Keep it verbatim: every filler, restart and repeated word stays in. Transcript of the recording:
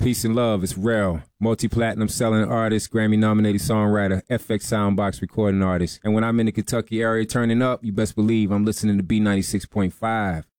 Peace and love. It's Rel, multi-platinum selling artist, Grammy-nominated songwriter, F X Soundbox recording artist. And when I'm in the Kentucky area turning up, you best believe I'm listening to B ninety-six point five.